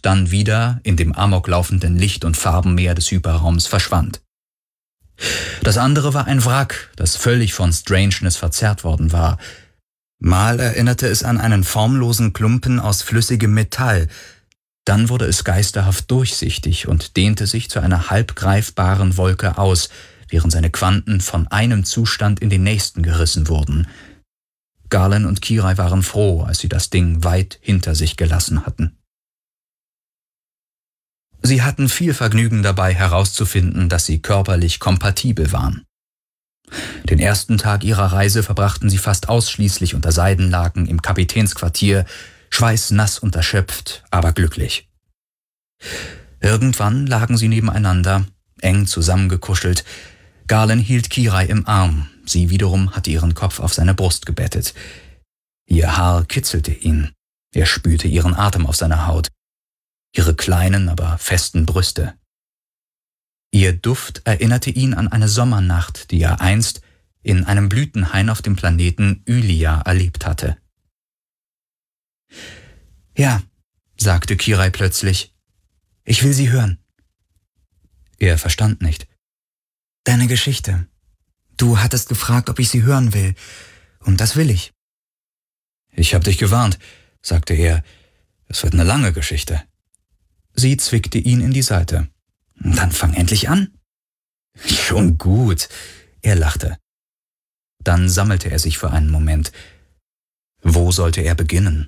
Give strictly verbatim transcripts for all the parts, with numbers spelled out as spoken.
dann wieder in dem amoklaufenden Licht- und Farbenmeer des Hyperraums verschwand. Das andere war ein Wrack, das völlig von Strangeness verzerrt worden war. Mal erinnerte es an einen formlosen Klumpen aus flüssigem Metall, dann wurde es geisterhaft durchsichtig und dehnte sich zu einer halb greifbaren Wolke aus, während seine Quanten von einem Zustand in den nächsten gerissen wurden. Galen und Kirai waren froh, als sie das Ding weit hinter sich gelassen hatten. Sie hatten viel Vergnügen dabei herauszufinden, dass sie körperlich kompatibel waren. Den ersten Tag ihrer Reise verbrachten sie fast ausschließlich unter Seidenlaken im Kapitänsquartier, schweißnass und erschöpft, aber glücklich. Irgendwann lagen sie nebeneinander, eng zusammengekuschelt. Galen hielt Kirai im Arm, sie wiederum hatte ihren Kopf auf seine Brust gebettet. Ihr Haar kitzelte ihn, er spürte ihren Atem auf seiner Haut, ihre kleinen, aber festen Brüste. Ihr Duft erinnerte ihn an eine Sommernacht, die er einst in einem Blütenhain auf dem Planeten Ylia erlebt hatte. »Ja«, sagte Kirai plötzlich, »ich will sie hören.« Er verstand nicht. »Deine Geschichte. Du hattest gefragt, ob ich sie hören will, und das will ich.« »Ich hab dich gewarnt«, sagte er, »es wird eine lange Geschichte.« Sie zwickte ihn in die Seite. »Dann fang endlich an.« »Schon gut«, er lachte. Dann sammelte er sich für einen Moment. Wo sollte er beginnen?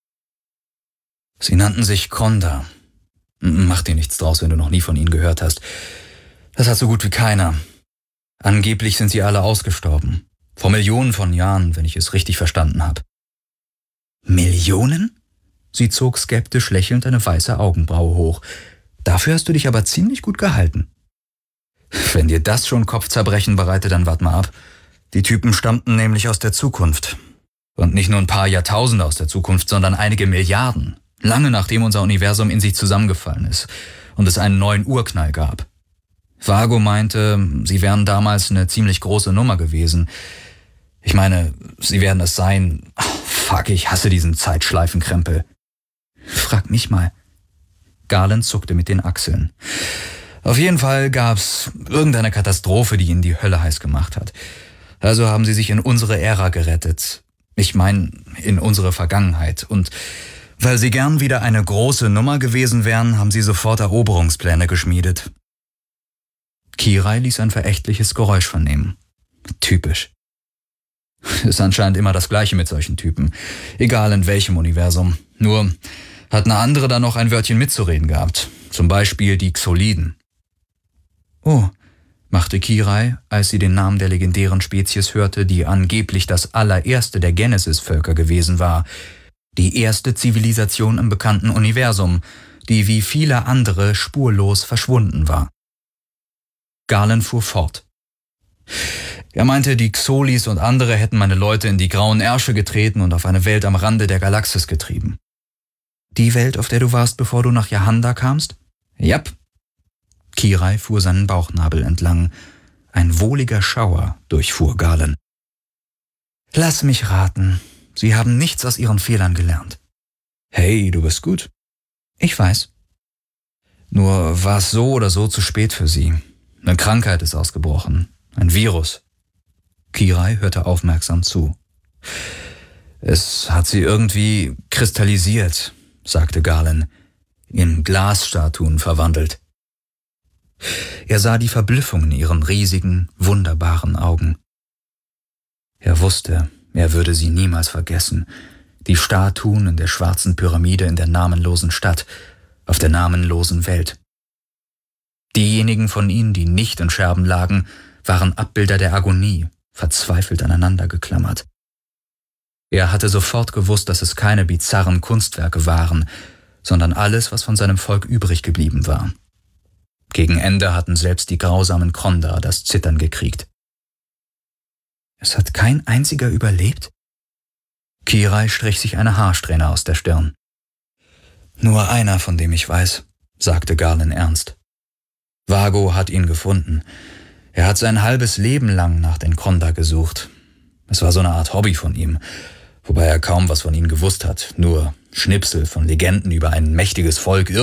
Sie nannten sich Kronda. Mach dir nichts draus, wenn du noch nie von ihnen gehört hast. Das hat so gut wie keiner. Angeblich sind sie alle ausgestorben. Vor Millionen von Jahren, wenn ich es richtig verstanden habe. »Millionen?« Sie zog skeptisch lächelnd eine weiße Augenbraue hoch. »Dafür hast du dich aber ziemlich gut gehalten.« »Wenn dir das schon Kopfzerbrechen bereitet, dann wart mal ab. Die Typen stammten nämlich aus der Zukunft. Und nicht nur ein paar Jahrtausende aus der Zukunft, sondern einige Milliarden. Lange nachdem unser Universum in sich zusammengefallen ist und es einen neuen Urknall gab. Vago meinte, sie wären damals eine ziemlich große Nummer gewesen. Ich meine, sie werden es sein. Ach, fuck, ich hasse diesen Zeitschleifenkrempel. Frag mich mal. Galen zuckte mit den Achseln. Auf jeden Fall gab's irgendeine Katastrophe, die ihnen die Hölle heiß gemacht hat. Also haben sie sich in unsere Ära gerettet. Ich meine, in unsere Vergangenheit. Und weil sie gern wieder eine große Nummer gewesen wären, haben sie sofort Eroberungspläne geschmiedet. Kirai ließ ein verächtliches Geräusch vernehmen. Typisch. Ist anscheinend immer das Gleiche mit solchen Typen. Egal in welchem Universum. Nur hat eine andere da noch ein Wörtchen mitzureden gehabt. Zum Beispiel die Xoliden. Oh, machte Kirai, als sie den Namen der legendären Spezies hörte, die angeblich das allererste der Genesis-Völker gewesen war. Die erste Zivilisation im bekannten Universum, die wie viele andere spurlos verschwunden war. Galen fuhr fort. Er meinte, die Xolis und andere hätten meine Leute in die grauen Ärsche getreten und auf eine Welt am Rande der Galaxis getrieben. Die Welt, auf der du warst, bevor du nach Jahanda kamst? Jap. Kirai fuhr seinen Bauchnabel entlang. Ein wohliger Schauer durchfuhr Galen. Lass mich raten. Sie haben nichts aus ihren Fehlern gelernt. Hey, du bist gut. Ich weiß. Nur war es so oder so zu spät für sie. Eine Krankheit ist ausgebrochen. Ein Virus. Kirai hörte aufmerksam zu. Es hat sie irgendwie kristallisiert, sagte Galen, in Glasstatuen verwandelt. Er sah die Verblüffung in ihren riesigen, wunderbaren Augen. Er wusste, er würde sie niemals vergessen, die Statuen in der schwarzen Pyramide in der namenlosen Stadt, auf der namenlosen Welt. Diejenigen von ihnen, die nicht in Scherben lagen, waren Abbilder der Agonie, verzweifelt aneinander geklammert. Er hatte sofort gewusst, dass es keine bizarren Kunstwerke waren, sondern alles, was von seinem Volk übrig geblieben war. Gegen Ende hatten selbst die grausamen Kronda das Zittern gekriegt. Es hat kein einziger überlebt? Kirai strich sich eine Haarsträhne aus der Stirn. Nur einer, von dem ich weiß, sagte Galen ernst. Vago hat ihn gefunden. Er hat sein halbes Leben lang nach den Kronda gesucht. Es war so eine Art Hobby von ihm, wobei er kaum was von ihnen gewusst hat, nur Schnipsel von Legenden über ein mächtiges Volk